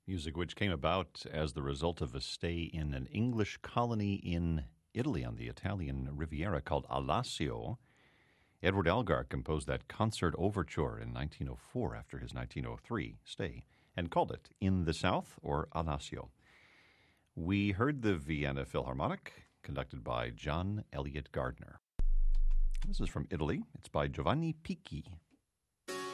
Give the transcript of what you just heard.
Music which came about as the result of a stay in an English colony in Italy on the Italian Riviera called Alassio. Edward Elgar composed that concert overture in 1904 after his 1903 stay and called it In the South or Alassio. We heard the Vienna Philharmonic, conducted by John Eliot Gardiner. This is from Italy. It's by Giovanni Picchi.